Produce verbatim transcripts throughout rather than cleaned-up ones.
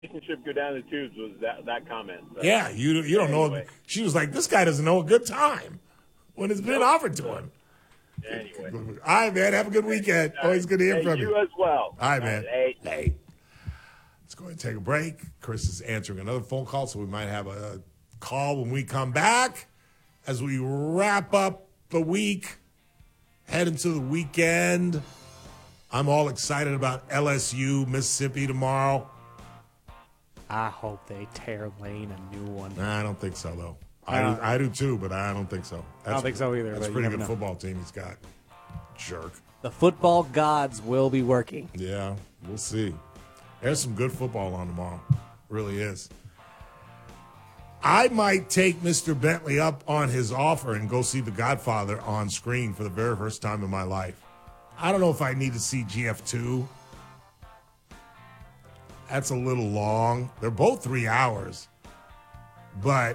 relationship go down the tubes was that, that comment. So. Yeah, you you don't anyway. know. She was like, this guy doesn't know a good time when it's been Nope. offered to him. Anyway. All right, man. Have a good weekend. Always good to hear Hey, from you. you as well. All right, man. Hey. Hey. Let's go ahead and take a break. Chris is answering another phone call, so we might have a call when we come back as we wrap up the week, head into the weekend. I'm all excited about L S U, Mississippi tomorrow. I hope they tear Lane a new one. Nah, I don't think so, though. I, Uh, do, I do too, but I don't think so. That's, I don't think so either. That's a but pretty you good never know. football team he's got. Jerk. The football gods will be working. Yeah, we'll see. There's some good football on tomorrow. Really is. I might take Mister Bentley up on his offer and go see The Godfather on screen for the very first time in my life. I don't know if I need to see G F two. That's a little long. They're both three hours. But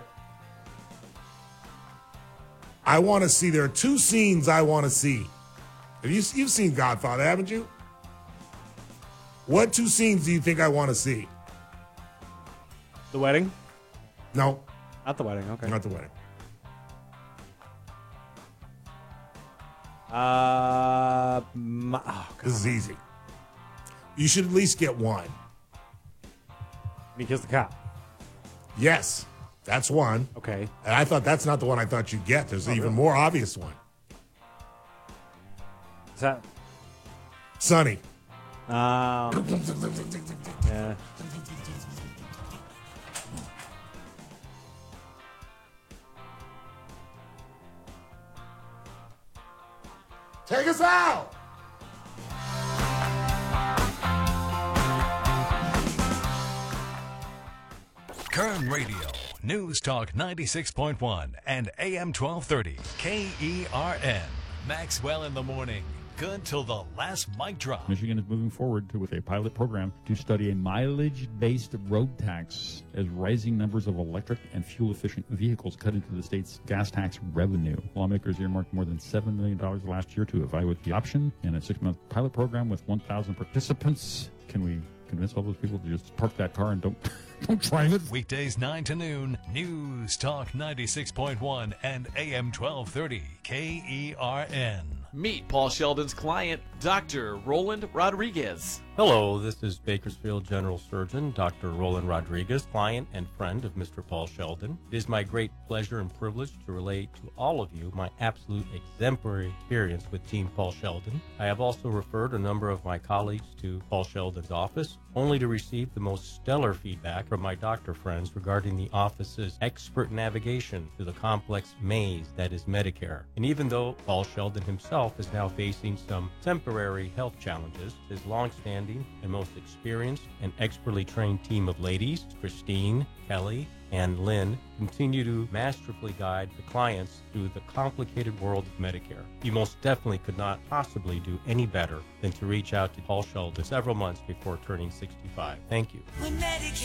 I want to see, there are two scenes I want to see. Have you, you've seen Godfather, haven't you? What two scenes do you think I want to see? The wedding? No. Not the wedding, okay. Not the wedding. Uh, my, oh, God. This is easy. You should at least get one. He kills the cop. Yes, that's one. Okay. And I thought that's not the one I thought you'd get. There's Oh, an even really? more obvious one. Is that? Sonny. Um, yeah. Take us out. Kern Radio, News Talk ninety-six point one and A M twelve thirty, K E R N. Maxwell in the morning. Good till the last mic drop. Michigan is moving forward to, with a pilot program to study a mileage-based road tax as rising numbers of electric and fuel-efficient vehicles cut into the state's gas tax revenue. Lawmakers earmarked more than seven million dollars last year to evaluate the option in a six-month pilot program with one thousand participants. Can we convince all those people to just park that car and don't don't drive it? Weekdays nine to noon, News Talk ninety-six point one and A M twelve thirty, K E R N. Meet Paul Sheldon's client, Doctor Roland Rodriguez. Hello, this is Bakersfield General Surgeon Doctor Roland Rodriguez, client and friend of Mister Paul Sheldon. It is my great pleasure and privilege to relate to all of you my absolute exemplary experience with Team Paul Sheldon. I have also referred a number of my colleagues to Paul Sheldon's office, only to receive the most stellar feedback from my doctor friends regarding the office's expert navigation through the complex maze that is Medicare. And even though Paul Sheldon himself is now facing some temporary health challenges, his long-standing and most experienced and expertly trained team of ladies, Christine, Kelly, and Lynn, continue to masterfully guide the clients through the complicated world of Medicare. You most definitely could not possibly do any better than to reach out to Paul Sheldon several months before turning sixty-five. Thank you. When Medicare